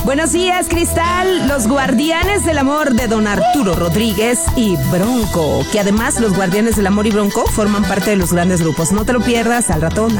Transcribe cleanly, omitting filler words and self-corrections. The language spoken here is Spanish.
Buenos días, Cristal. Los Guardianes del Amor de Don Arturo Rodríguez y Bronco, que además los Guardianes del Amor y Bronco forman parte de los grandes grupos. No te lo pierdas, al ratón.